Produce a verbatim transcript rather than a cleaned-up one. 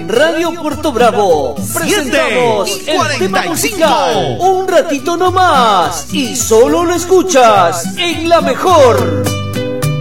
En Radio Puerto Bravo presentamos el tema musical Un ratito nomás, y solo lo escuchas en La Mejor.